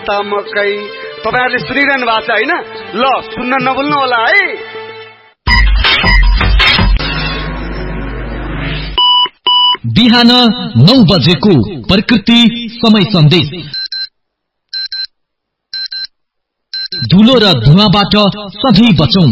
मकै तपाईहरुले सुनिरहनु भएको छ हैन? ल सुन्न नभुल्नु होला है। बिहान 9 बजेको प्रकृति समय सन्देश। धुलो र धुवाबाट सधैँ बचौं।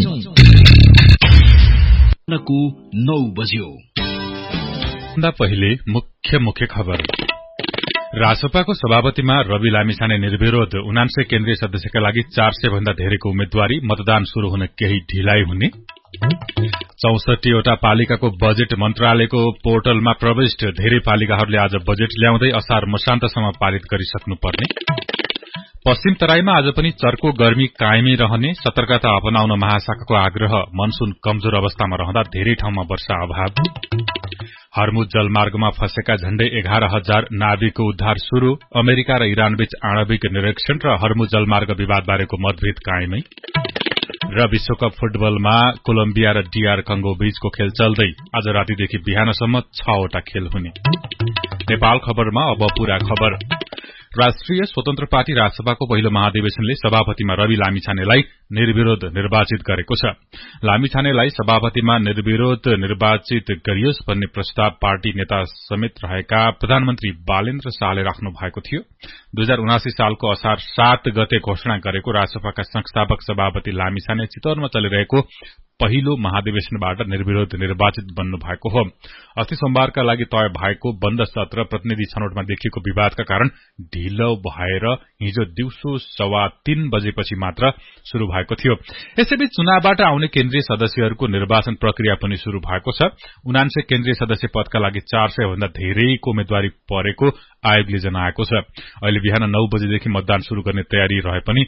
9 बज्यो। भन्दा पहिले मुख्य खबर। रासपाको सभापतिमा रवि लामिछाने निर्विरोध 79 केन्द्रीय सदस्यका लागि 400 भन्दा धेरैको उम्मेद्वारी, मतदान शुरू हुन केही ढिलाइ हुने। 64 वटा पालिकाको बजेट मन्त्रालयको पोर्टलमा प्रविष्ट, धेरै पालिकाहरूले आज बजेट ल्याउँदै असार मसान्तसम्म पारित गरिसक्नुपर्ने। पश्चिम तराईमा आज पनि चर्को गर्मी कायमै रहने, सतर्कता अपनाउन महाशाखाको आग्रह। मनसून कमजोर अवस्थामा रहँदा धेरै ठाउँमा वर्षा अभाव। हर्मुज जलमार्गमा फँसेका झण्डै 11,000 नाविकको उद्धार शुरू। अमेरिका र इरानबीच आणविक निरीक्षण र हर्मुज जलमार्ग विवादबारेको मतभेद कायमै। र विश्वकप फुटबलमा कोलम्बिया र डीआर कंगो बीचको खेल चल्दै आज रातिदेखि बिहानसम्म 6 वटा खेल हुने। नेपाल खबरमा अब पूरा खबर। राष्ट्रिय स्वतन्त्र पार्टी राजसभाको पहिलो महाधिवेशनले सभापतिमा रवि लामिछानेलाई निर्विरोध निर्वाचित गरेको छ। लामिछानेलाई सभापतिमा निर्विरोध निर्वाचित गरियोस् भन्ने प्रस्ताव पार्टी नेता समेत रहेका प्रधानमन्त्री बालेन्द्र शाहले राख्नु भएको थियो। 2079 सालको असार 7 गते घोषणा गरेको राजसभाका संस्थापक सभापति लामिछाने चितवनमा चलिरहेको पहिलो महाधिवेशनबाट निर्विरोध निर्वाचित बन्नु भएको हो। अस्ति सोमबारका लागि तय भएको बन्द सत्र प्रतिनिधि छनौटमा देखिएको विवादका कारण ढिलो भएर हिजो दिउँसो 3:15 बजेपछि मात्र शुरू भएको थियो। यसैबीच चुनावबाट आउने केन्द्रीय सदस्यहरूको निर्वाचन प्रक्रिया पनि शुरू भएको छ। 79 केन्द्रीय सदस्य पदका लागि 400 भन्दा धेरैको उम्मेद्वारी परेको आयोगले जनाएको छ। अहिले बिहान 9 बजेदेखि मतदान शुरू गर्ने तयारी रहे पनि